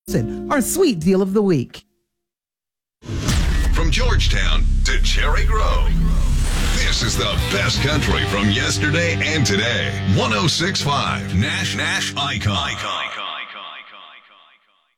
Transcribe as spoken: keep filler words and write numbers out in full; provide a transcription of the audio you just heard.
our sweet deal of the week. From Georgetown to Cherry Grove, this is the best country from yesterday and today. one oh six point five Nash Nash Icon. Icon.